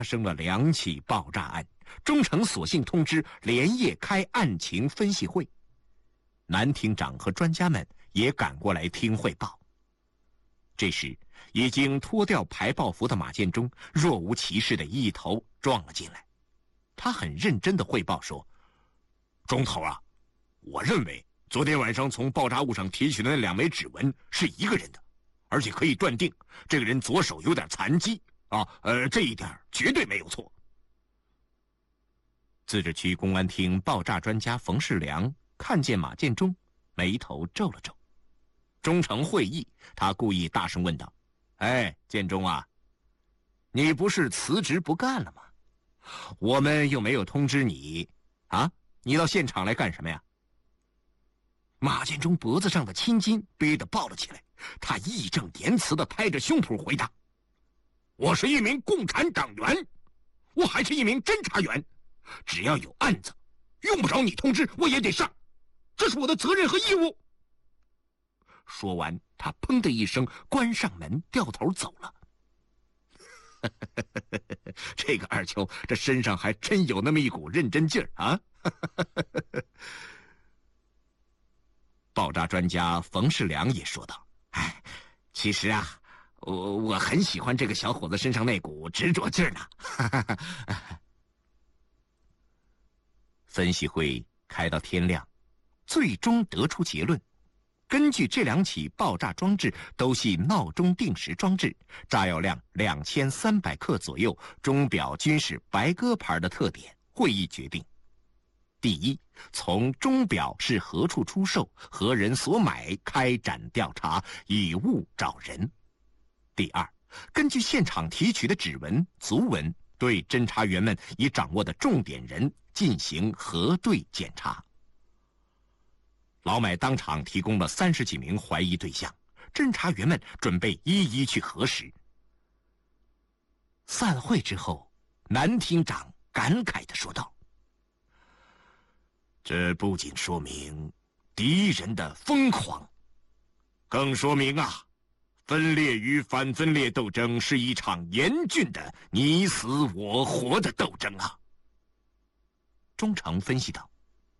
生了2起爆炸案，中城索性通知连夜开案情分析会。南厅长和专家们也赶过来听汇报。这时，已经脱掉排爆服的马建忠若无其事的一头撞了进来。他很认真地汇报说：“钟头啊，我认为昨天晚上从爆炸物上提取的那2枚指纹是一个人的，而且可以断定这个人左手有点残疾。这一点绝对没有错。”自治区公安厅爆炸专家冯世良看见马建忠，眉头皱了皱。中城会议，他故意大声问道：“建忠啊，你不是辞职不干了吗？我们又没有通知你，你到现场来干什么呀？”马建忠脖子上的青筋憋得爆了起来，他义正言辞地拍着胸脯回答：“我是一名共产党员，我还是一名侦查员，只要有案子，用不着你通知我也得上，这是我的责任和义务。”说完，他砰的一声关上门，掉头走了。这个二秋，这身上还真有那么一股认真劲儿啊！爆炸专家冯世良也说道：“其实啊，我很喜欢这个小伙子身上那股执着劲儿呢。”分析会开到天亮，最终得出结论：根据这2起爆炸装置都系闹钟定时装置，炸药量2300克左右，钟表均是白鸽牌的特点，会议决定：第一，从钟表是何处出售、何人所买开展调查，以物找人；第二，根据现场提取的指纹、足纹，对侦查员们已掌握的重点人进行核对检查。老买当场提供了30几名怀疑对象，侦查员们准备一一去核实。散会之后，南厅长感慨地说道：“这不仅说明敌人的疯狂，更说明分裂与反分裂斗争是一场严峻的你死我活的斗争啊。”中城分析道：“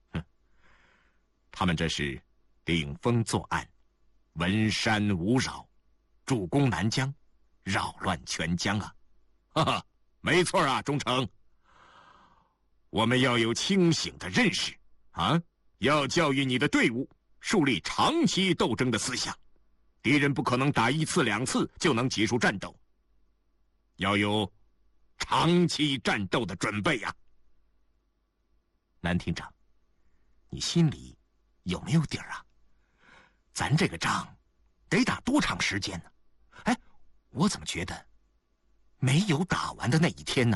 他们这是顶风作案，文山无扰，助攻南疆，扰乱全疆啊！”没错啊，中城。我们要有清醒的认识要教育你的队伍，树立长期斗争的思想。敌人不可能打1次2次就能结束战斗，要有长期战斗的准备呀。南厅长，你心里有没有底儿啊？咱这个仗得打多长时间呢？我怎么觉得没有打完的那一天呢？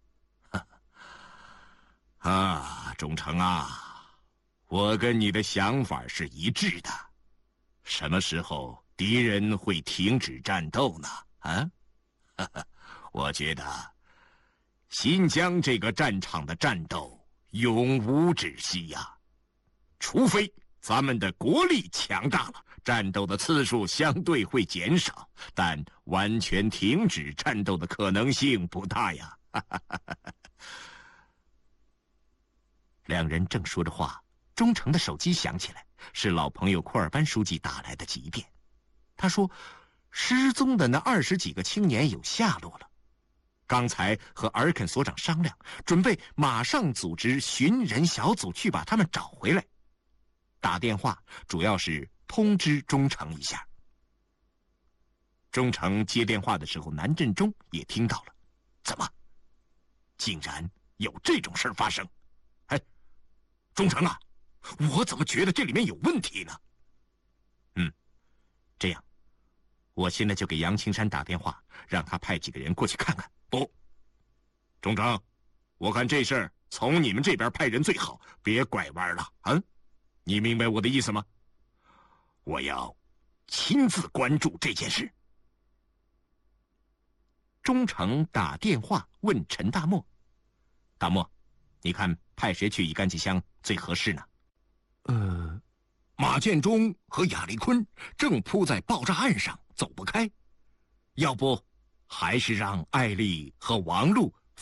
中城啊，我跟你的想法是一致的。什么时候敌人会停止战斗呢？我觉得新疆这个战场的战斗永无止息呀，除非咱们的国力强大了，战斗的次数相对会减少，但完全停止战斗的可能性不大呀。2人正说着话，中城的手机响起来，是老朋友库尔班书记打来的急电。他说，失踪的那20几个青年有下落了，刚才和尔肯所长商量，准备马上组织寻人小组去把他们找回来。打电话主要是通知中城一下。中城接电话的时候，南振中也听到了。怎么，竟然有这种事发生？中城啊，我怎么觉得这里面有问题呢？这样，我现在就给杨青山打电话，让他派几个人过去看看。不，中城，我看这事儿从你们这边派人最好，别拐弯了你明白我的意思吗？我要亲自关注这件事。中城打电话问陈大漠：“大漠，你看派谁去乙干集乡最合适呢？”马建忠和亚历坤正扑在爆炸案上走不开，要不还是让艾丽和王璐